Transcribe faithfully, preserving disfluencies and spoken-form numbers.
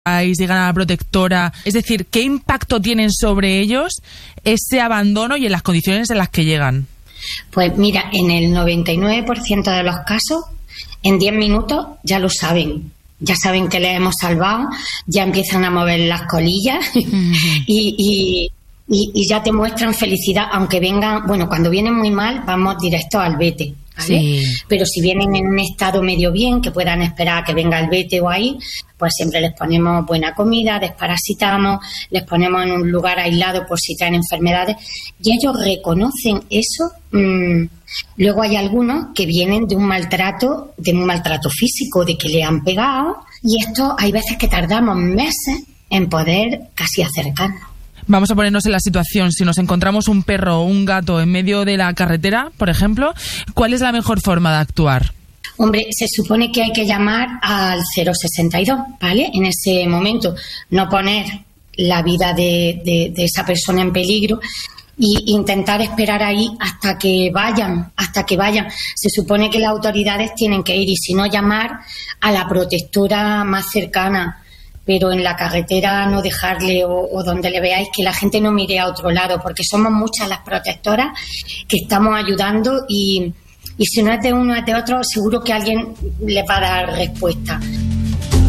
llegan a la protectora, es decir, ¿qué impacto tienen sobre ellos ese abandono y en las condiciones en las que llegan? Pues mira, en el noventa y nueve por ciento de los casos, en diez minutos ya lo saben. Ya saben que les hemos salvado, ya empiezan a mover las colillas uh-huh. y, y, y, y ya te muestran felicidad, aunque vengan, bueno, cuando vienen muy mal, vamos directo al vete. ¿Vale? Sí. Pero si vienen en un estado medio bien, que puedan esperar a que venga el vete o ahí, pues siempre les ponemos buena comida, desparasitamos, les ponemos en un lugar aislado por si traen enfermedades y ellos reconocen eso. Mmm, luego hay algunos que vienen de un maltrato, de un maltrato físico, de que le han pegado, y esto hay veces que tardamos meses en poder casi acercarnos. Vamos a ponernos en la situación, si nos encontramos un perro o un gato en medio de la carretera, por ejemplo, ¿cuál es la mejor forma de actuar? Hombre, se supone que hay que llamar al cero sesenta y dos, ¿vale? En ese momento, no poner la vida de, de, de esa persona en peligro y intentar esperar ahí hasta que vayan, hasta que vayan. Se supone que las autoridades tienen que ir y si no, llamar a la protectora más cercana, pero en la carretera no dejarle o, o donde le veáis, que la gente no mire a otro lado, porque somos muchas las protectoras que estamos ayudando y, y si no es de uno es de otro, seguro que alguien les va a dar respuesta.